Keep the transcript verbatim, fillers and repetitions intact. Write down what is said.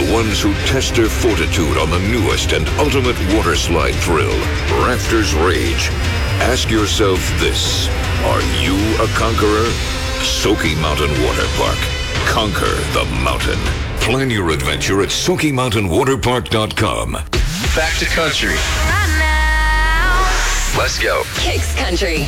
ones who test their fortitude on the newest and ultimate water slide thrill, Rafters Rage. Ask yourself this: are you a conqueror? Sokey Mountain Water Park. Conquer the mountain. Plan your adventure at Sokey Mountain Water Park dot com. Back to country. Let's go. Kicks Country.